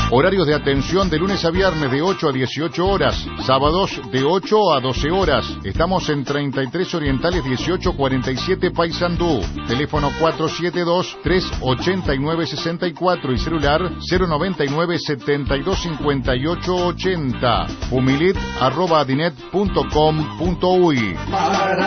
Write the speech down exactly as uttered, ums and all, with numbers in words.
Horarios de atención de lunes a viernes de ocho a dieciocho horas, sábados de ocho a doce horas. Estamos en treinta y tres Orientales dieciocho cuarenta y siete Paysandú. Teléfono cuatro siete dos, tres ocho nueve seis cuatro y celular cero noventa y nueve setenta y dos cincuenta y ocho ochenta. Humilit arroba adinet punto com punto uy.